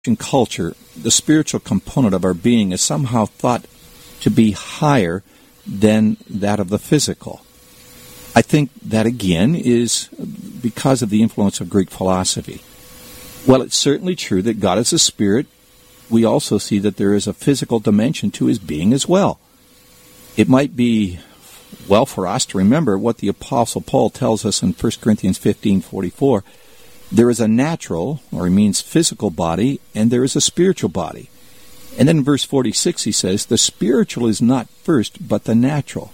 In culture, the spiritual component of our being is somehow thought to be higher than that of the physical. I think that, again, is because of the influence of Greek philosophy. Well, it's certainly true that God is a spirit. We also see that there is a physical dimension to his being as well. It might be well for us to remember what the Apostle Paul tells us in 1 Corinthians 15:44. There is a natural, or he means physical body, and there is a spiritual body. And then in verse 46 he says, the spiritual is not first, but the natural.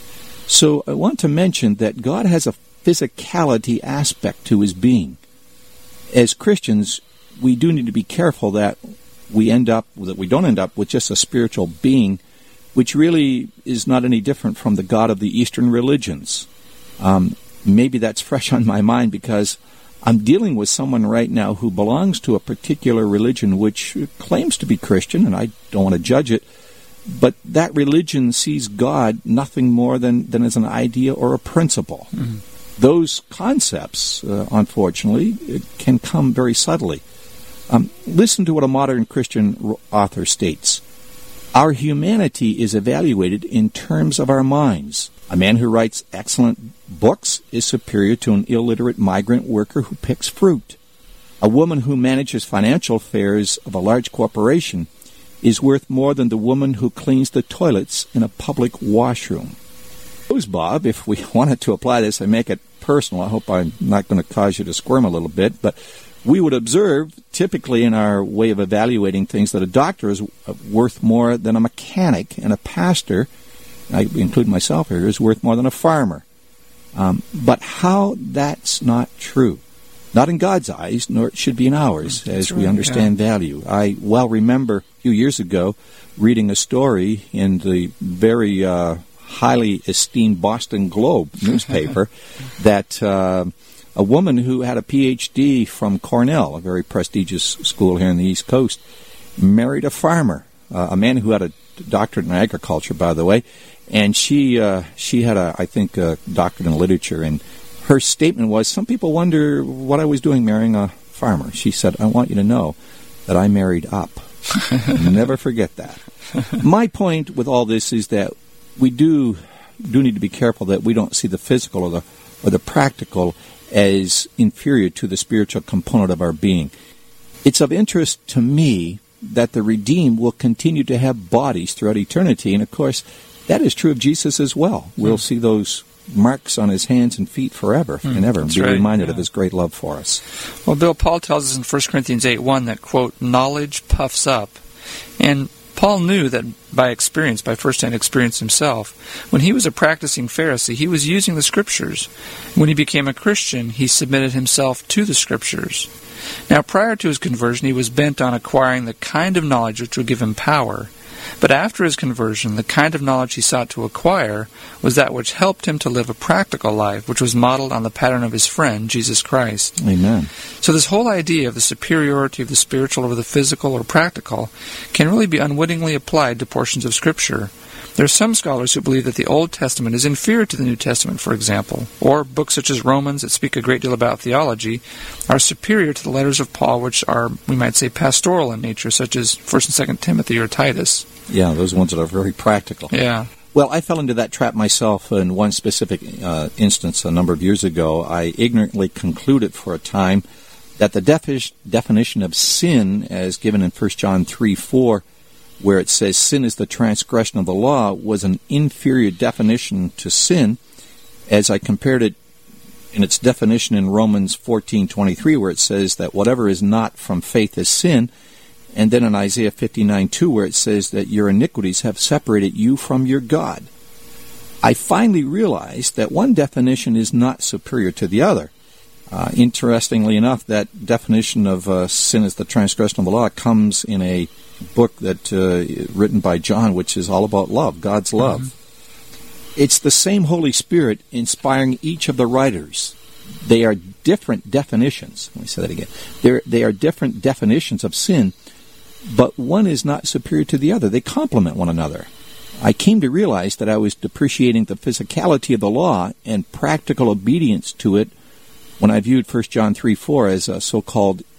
So I want to mention that God has a physicality aspect to his being. As Christians, we do need to be careful that we don't end up with just a spiritual being, which really is not any different from the God of the Eastern religions. Maybe that's fresh on my mind because I'm dealing with someone right now who belongs to a particular religion which claims to be Christian, and I don't want to judge it, but that religion sees God nothing more than as an idea or a principle. Mm-hmm. Those concepts, unfortunately, can come very subtly. Listen to what a modern Christian author states. Our humanity is evaluated in terms of our minds. A man who writes excellent books is superior to an illiterate migrant worker who picks fruit. A woman who manages financial affairs of a large corporation is worth more than the woman who cleans the toilets in a public washroom. Bob, if we wanted to apply this and make it personal, I hope I'm not going to cause you to squirm a little bit, but we would observe, typically in our way of evaluating things, that a doctor is worth more than a mechanic, and a pastor, I include myself here, is worth more than a farmer. But how that's not true. Not in God's eyes, nor it should be in ours, as we understand value. I well remember a few years ago reading a story in the very highly esteemed Boston Globe newspaper that a woman who had a Ph.D. from Cornell, a very prestigious school here in the East Coast, married a farmer, a man who had a doctorate in agriculture, by the way, and she had a doctorate in literature, and her statement was, some people wonder what I was doing marrying a farmer. She said, I want you to know that I married up. Never forget that. My point with all this is that we do need to be careful that we don't see the physical or the practical as inferior to the spiritual component of our being. It's of interest to me that the redeemed will continue to have bodies throughout eternity, and of course, that is true of Jesus as well. We'll see those marks on his hands and feet forever and ever, and be reminded of his great love for us. Well, Bill, Paul tells us in 1 Corinthians 8:1 that, quote, knowledge puffs up. And Paul knew that by experience, by first-hand experience himself, when he was a practicing Pharisee, he was using the Scriptures. When he became a Christian, he submitted himself to the Scriptures. Now, prior to his conversion, he was bent on acquiring the kind of knowledge which would give him power. But after his conversion, the kind of knowledge he sought to acquire was that which helped him to live a practical life, which was modeled on the pattern of his friend, Jesus Christ. Amen. So this whole idea of the superiority of the spiritual over the physical or practical can really be unwittingly applied to portions of Scripture. There are some scholars who believe that the Old Testament is inferior to the New Testament, for example, or books such as Romans that speak a great deal about theology are superior to the letters of Paul, which are, we might say, pastoral in nature, such as 1 and 2 Timothy or Titus. Yeah, those ones that are very practical. Yeah. Well, I fell into that trap myself in one specific instance a number of years ago. I ignorantly concluded for a time that the definition of sin, as given in 1 John 3:4, where it says sin is the transgression of the law, was an inferior definition to sin, as I compared it in its definition in Romans 14:23, where it says that whatever is not from faith is sin, and then in Isaiah 59:2, where it says that your iniquities have separated you from your God. I finally realized that one definition is not superior to the other. Interestingly enough, that definition of sin as the transgression of the law comes in a book that written by John, which is all about love, God's love. Mm-hmm. It's the same Holy Spirit inspiring each of the writers. They are different definitions. Let me say that again. They are different definitions of sin, but one is not superior to the other. They complement one another. I came to realize that I was depreciating the physicality of the law and practical obedience to it when I viewed 1 John 3:4 as a so-called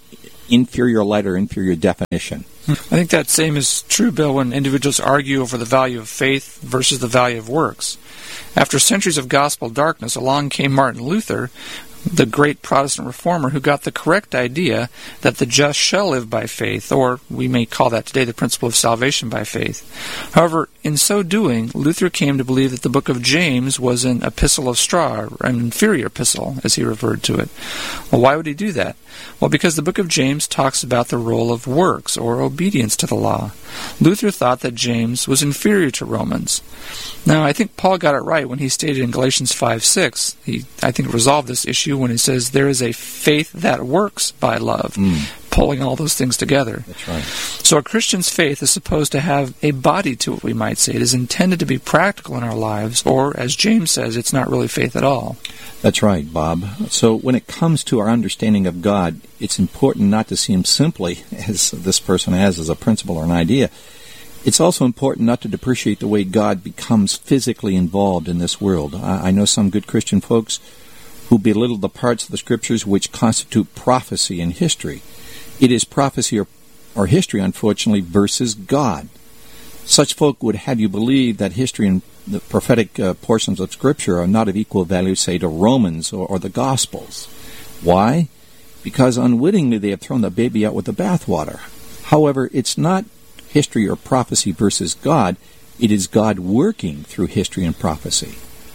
inferior light or inferior definition. I think that same is true, Bill, when individuals argue over the value of faith versus the value of works. After centuries of gospel darkness, along came Martin Luther, the great Protestant reformer, who got the correct idea that the just shall live by faith, or we may call that today the principle of salvation by faith. However, in so doing, Luther came to believe that the book of James was an epistle of straw, an inferior epistle, as he referred to it. Well, why would he do that? Well, because the book of James talks about the role of works, or obedience to the law. Luther thought that James was inferior to Romans. Now, I think Paul got it right when he stated in Galatians 5:6, he, I think, resolved this issue when he says, there is a faith that works by love, pulling all those things together. That's right. So a Christian's faith is supposed to have a body to it, we might say. It is intended to be practical in our lives, or, as James says, it's not really faith at all. That's right, Bob. So when it comes to our understanding of God, it's important not to see Him simply, as this person has, as a principle or an idea. It's also important not to depreciate the way God becomes physically involved in this world. I know some good Christian folks who belittle the parts of the Scriptures which constitute prophecy and history. It is prophecy or history, unfortunately, versus God. Such folk would have you believe that history and the prophetic portions of Scripture are not of equal value, say, to Romans or the Gospels. Why? Because unwittingly they have thrown the baby out with the bathwater. However, it's not history or prophecy versus God. It is God working through history and prophecy.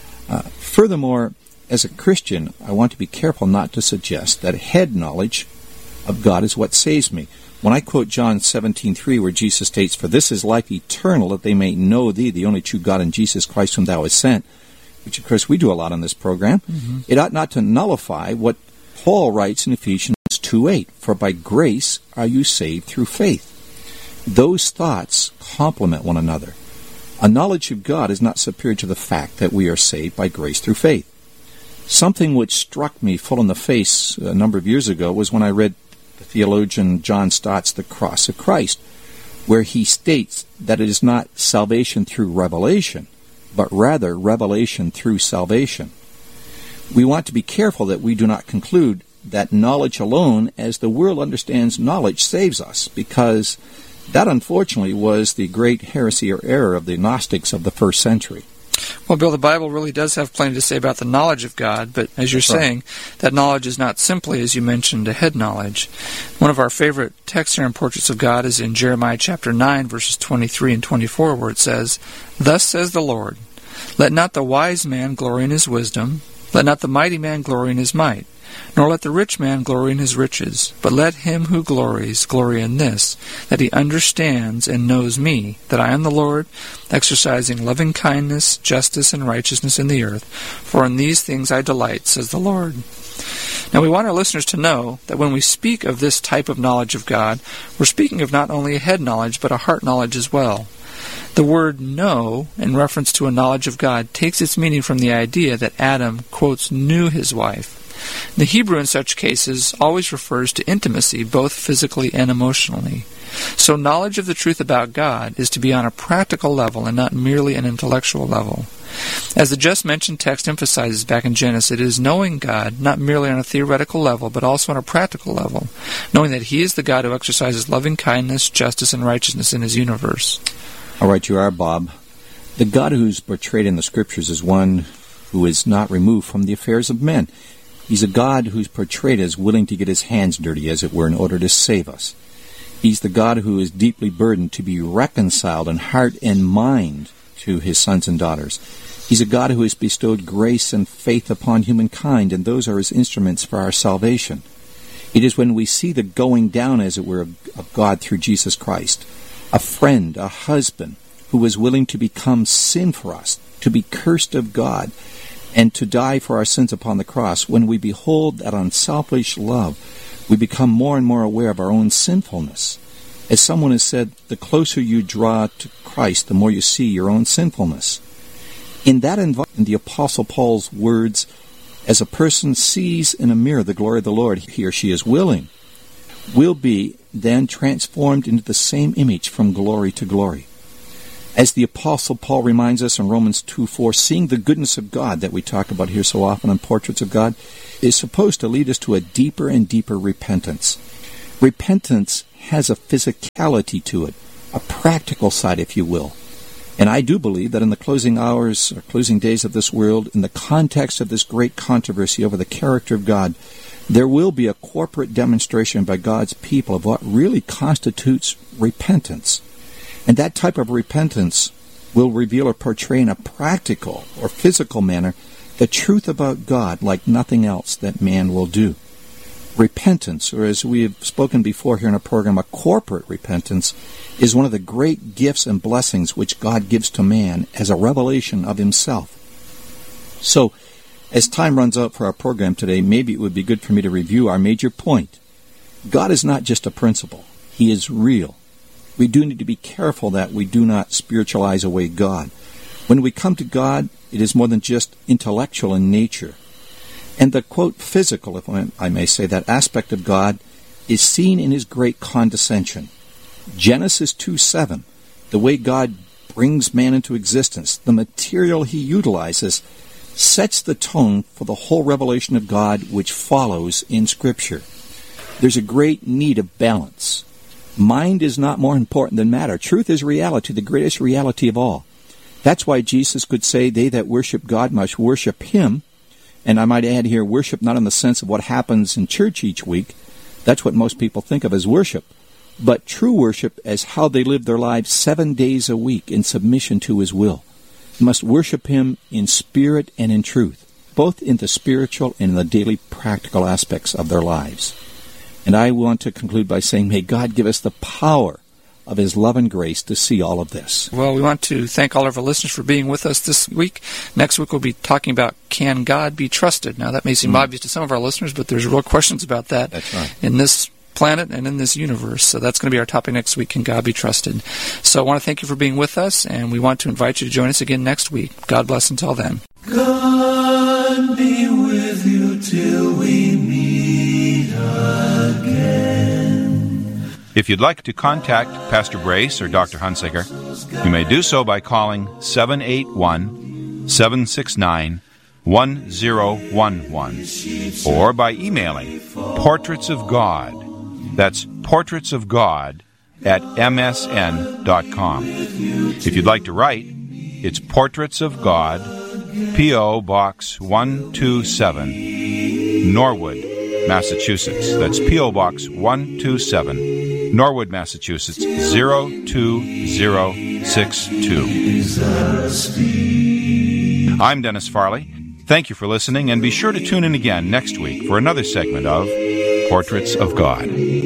Furthermore, as a Christian, I want to be careful not to suggest that head knowledge of God is what saves me. When I quote John 17:3, where Jesus states, "For this is life eternal, that they may know thee, the only true God, and Jesus Christ whom thou hast sent," which of course we do a lot on this program, it ought not to nullify what Paul writes in Ephesians 2:8, "For by grace are you saved through faith." Those thoughts complement one another. A knowledge of God is not superior to the fact that we are saved by grace through faith. Something which struck me full in the face a number of years ago was when I read the theologian John Stott's The Cross of Christ, where he states that it is not salvation through revelation, but rather revelation through salvation. We want to be careful that we do not conclude that knowledge alone, as the world understands knowledge, saves us, because that, unfortunately, was the great heresy or error of the Gnostics of the first century. Well, Bill, the Bible really does have plenty to say about the knowledge of God, but as you're saying, that knowledge is not simply, as you mentioned, a head knowledge. One of our favorite texts here in Portraits of God is in Jeremiah chapter 9, verses 23 and 24, where it says, "Thus says the Lord, let not the wise man glory in his wisdom, let not the mighty man glory in his might, nor let the rich man glory in his riches, but let him who glories glory in this, that he understands and knows me, that I am the Lord, exercising loving kindness, justice, and righteousness in the earth. For in these things I delight, says the Lord." Now we want our listeners to know that when we speak of this type of knowledge of God, we're speaking of not only a head knowledge, but a heart knowledge as well. The word know, in reference to a knowledge of God, takes its meaning from the idea that Adam, quotes, knew his wife. The Hebrew in such cases always refers to intimacy, both physically and emotionally. So knowledge of the truth about God is to be on a practical level and not merely an intellectual level. As the just mentioned text emphasizes back in Genesis, it is knowing God not merely on a theoretical level, but also on a practical level, knowing that He is the God who exercises loving kindness, justice, and righteousness in His universe. All right, you are, Bob. The God who is portrayed in the Scriptures is one who is not removed from the affairs of men. He's a God who's portrayed as willing to get His hands dirty, as it were, in order to save us. He's the God who is deeply burdened to be reconciled in heart and mind to His sons and daughters. He's a God who has bestowed grace and faith upon humankind, and those are His instruments for our salvation. It is when we see the going down, as it were, of God through Jesus Christ, a friend, a husband, who was willing to become sin for us, to be cursed of God, and to die for our sins upon the cross. When we behold that unselfish love, we become more and more aware of our own sinfulness. As someone has said, the closer you draw to Christ, the more you see your own sinfulness. In that environment, the Apostle Paul's words, as a person sees in a mirror the glory of the Lord, he or she is willing, will be then transformed into the same image from glory to glory. As the Apostle Paul reminds us in Romans 2:4, seeing the goodness of God that we talk about here so often in Portraits of God is supposed to lead us to a deeper and deeper repentance. Repentance has a physicality to it, a practical side, if you will. And I do believe that in the closing hours or closing days of this world, in the context of this great controversy over the character of God, there will be a corporate demonstration by God's people of what really constitutes repentance. And that type of repentance will reveal or portray in a practical or physical manner the truth about God like nothing else that man will do. Repentance, or as we have spoken before here in our program, a corporate repentance, is one of the great gifts and blessings which God gives to man as a revelation of himself. So, as time runs out for our program today, maybe it would be good for me to review our major point. God is not just a principle. He is real. We do need to be careful that we do not spiritualize away God. When we come to God, it is more than just intellectual in nature. And the, quote, physical, if I may say, that aspect of God is seen in his great condescension. Genesis 2:7, the way God brings man into existence, the material he utilizes, sets the tone for the whole revelation of God which follows in Scripture. There's a great need of balance. Mind is not more important than matter. Truth is reality, the greatest reality of all. That's why Jesus could say, they that worship God must worship him. And I might add here, worship not in the sense of what happens in church each week. That's what most people think of as worship. But true worship as how they live their lives 7 days a week in submission to his will. They must worship him in spirit and in truth, both in the spiritual and in the daily practical aspects of their lives. And I want to conclude by saying, may God give us the power of his love and grace to see all of this. Well, we want to thank all of our listeners for being with us this week. Next week we'll be talking about, can God be trusted? Now that may seem obvious to some of our listeners, but there's real questions about that. That's right. In this planet and in this universe. So that's going to be our topic next week, can God be trusted? So I want to thank you for being with us, and we want to invite you to join us again next week. God bless until then. God be with you till we meet again. If you'd like to contact Pastor Brace or Dr. Hunsaker, you may do so by calling 781-769-1011 or by emailing Portraits of God. That's Portraits of God at msn.com. If you'd like to write, it's Portraits of God, P.O. Box 127, Norwood, Massachusetts. That's P.O. Box 127, Norwood, Massachusetts, 02062. I'm Dennis Farley. Thank you for listening, and be sure to tune in again next week for another segment of Portraits of God.